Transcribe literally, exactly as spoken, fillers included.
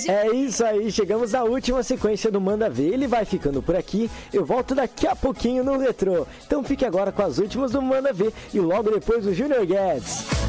Brasil. É isso aí, chegamos à última sequência do Manda Ver. Ele vai ficando por aqui. Eu volto daqui a pouquinho no Retrô. Então fique agora com as últimas do Manda Ver e logo depois o Júnior Guedes.